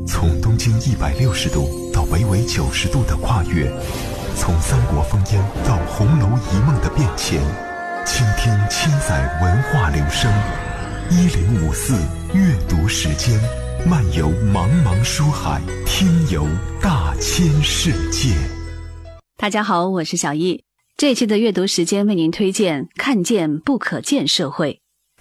从东经160度到北纬90度的跨越，从三国烽烟到红楼一梦的变迁，倾听千载文化流声。1054阅读时间，漫游茫茫书海，听游大千世界。 大家好，我是小易。这一期的阅读时间为您推荐《看见不可见社会》。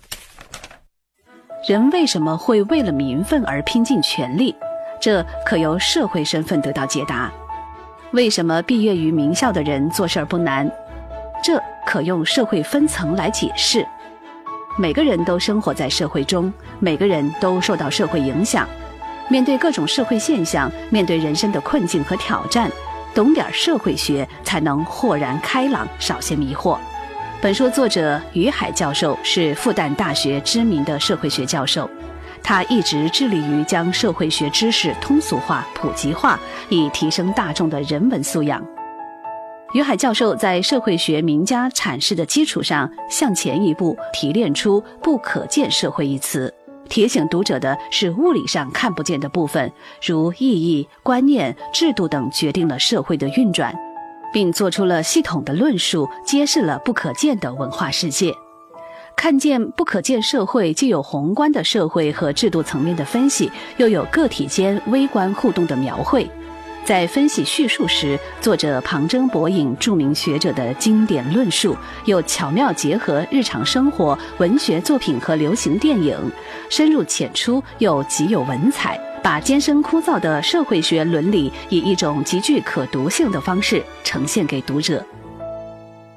人为什么会为了名分而拼尽全力？这可由社会身份得到解答。为什么毕业于名校的人做事不难？这可用社会分层来解释。每个人都生活在社会中，每个人都受到社会影响。面对各种社会现象，面对人生的困境和挑战，懂点社会学才能豁然开朗，少些迷惑。本书作者于海教授是复旦大学知名的社会学教授，他一直致力于将社会学知识通俗化、普及化，以提升大众的人文素养。于海教授在社会学名家阐释的基础上，向前一步提炼出不可见社会一词，提醒读者的是物理上看不见的部分，如意义、观念、制度等决定了社会的运转，并做出了系统的论述，揭示了不可见的文化世界。看见不可见社会，既有宏观的社会和制度层面的分析，又有个体间微观互动的描绘。在分析叙述时，作者旁征博引著名学者的经典论述，又巧妙结合日常生活、文学作品和流行电影，深入浅出又极有文采，把艰深枯燥的社会学伦理以一种极具可读性的方式呈现给读者。